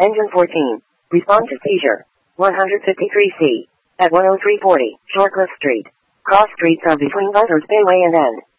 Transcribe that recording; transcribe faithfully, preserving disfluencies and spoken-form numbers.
Engine fourteen. Respond to seizure. one fifty-three C. At one oh three forty, Shortcliffe Street. Cross streets are between Buzzards Bayway and End.